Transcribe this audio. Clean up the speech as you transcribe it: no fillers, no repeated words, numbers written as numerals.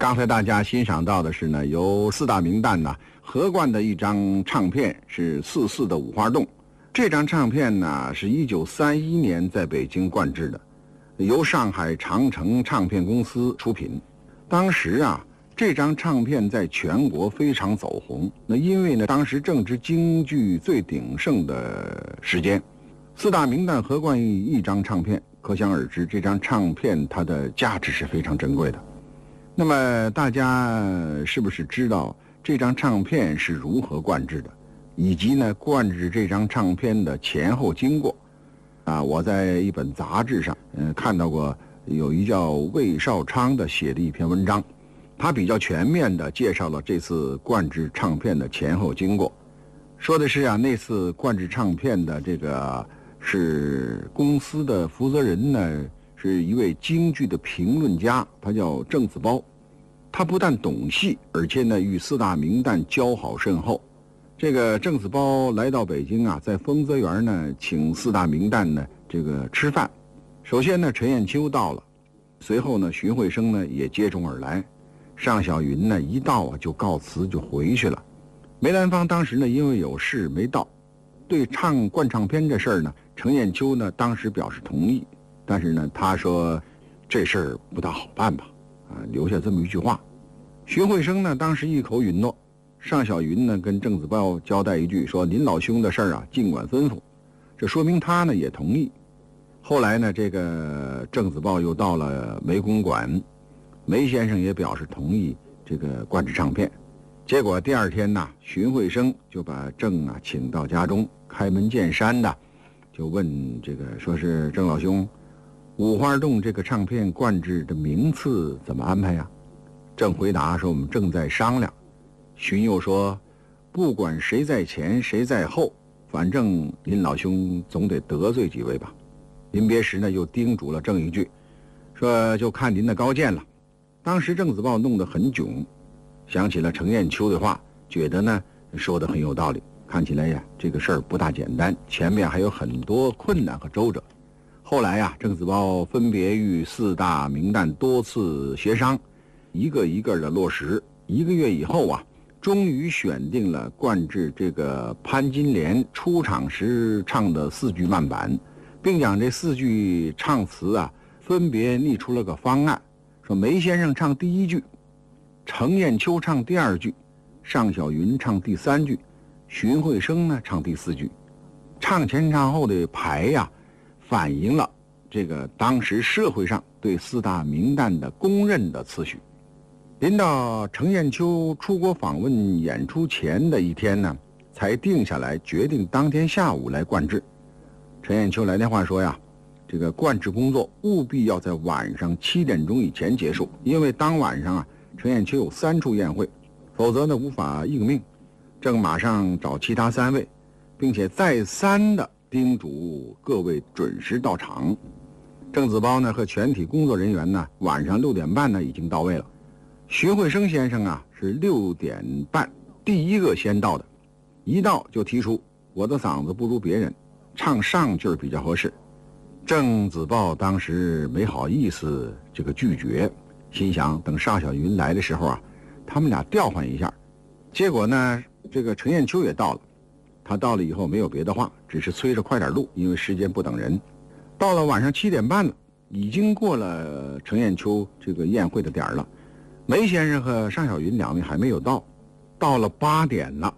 刚才大家欣赏到的是呢，由四大名旦合灌的一张唱片，是44的五花洞。这张唱片呢是1931年在北京灌制的，由上海长城唱片公司出品。当时这张唱片在全国非常走红。那因为呢，当时正值京剧最鼎盛的时间，四大名旦合灌一张唱片，可想而知，这张唱片它的价值是非常珍贵的。那么大家是不是知道这张唱片是如何灌制的，以及呢灌制这张唱片的前后经过？我在一本杂志上看到过，有一叫魏少昌的写的一篇文章，他比较全面地介绍了这次灌制唱片的前后经过。说的是那次灌制唱片的这个是公司的负责人呢，是一位京剧的评论家，他叫郑子褒。他不但懂戏，而且呢与四大名旦交好甚厚。这个郑子褒来到北京在丰泽园呢请四大名旦呢这个吃饭。首先呢陈砚秋到了，随后呢荀慧生呢也接踵而来。尚小云呢一到就告辞就回去了。梅兰芳当时呢因为有事没到。对灌唱片这事儿呢，陈砚秋呢当时表示同意，但是呢他说这事儿不大好办吧，留下这么一句话。荀慧生呢当时一口允诺，尚小云呢跟郑子褒交代一句，说林老兄的事儿尽管吩咐，这说明他呢也同意。后来呢这个郑子褒又到了梅公馆，梅先生也表示同意这个灌制唱片。结果第二天荀慧生就把郑请到家中，开门见山的就问这个，说是郑老兄，五花洞这个唱片灌制的名次怎么安排呀？郑回答说我们正在商量。荀又说不管谁在前谁在后，反正林老兄总得得罪几位吧。临别时呢又叮嘱了郑一句，说就看您的高见了。当时郑子褒弄得很囧，想起了陈砚秋的话，觉得呢说得很有道理，看起来这个事儿不大简单，前面还有很多困难和周折。后来郑子褒分别与四大名旦多次协商，一个一个的落实。1个月以后终于选定了灌制这个潘金莲出场时唱的4句慢板，并将这4句唱词分别拟出了个方案，说梅先生唱第1句，程砚秋唱第2句，尚小云唱第3句，荀慧生呢唱第4句。唱前唱后的排反映了这个当时社会上对四大名旦的公认的次序。临到程砚秋出国访问演出前的一天呢，才定下来决定当天下午来灌制。陈砚秋来电话说这个灌制工作务必要在晚上7点钟以前结束，因为当晚上陈砚秋有3处宴会，否则呢无法应命。正马上找其他3位，并且再三的叮嘱各位准时到场。郑子褒呢和全体工作人员呢晚上6点半呢已经到位了。荀慧生先生是6点半第一个先到的，一到就提出我的嗓子不如别人，唱上句比较合适。郑子褒当时没好意思这个拒绝，心想等尚小云来的时候他们俩调换一下。结果呢这个陈砚秋也到了，他到了以后没有别的话，只是催着快点录，因为时间不等人。到了晚上7点半了，已经过了陈砚秋这个宴会的点了。梅先生和尚小云2位还没有到，到了8点了，